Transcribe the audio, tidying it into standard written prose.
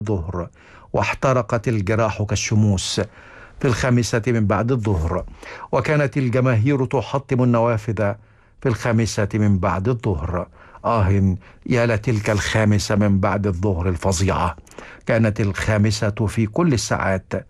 الظهر، واحترقت الجراح كالشموس في 5 من بعد الظهر، وكانت الجماهير تحطم النوافذ في 5 من بعد الظهر. يا لتلك 5 من بعد الظهر الفظيعة! كانت 5 في كل الساعات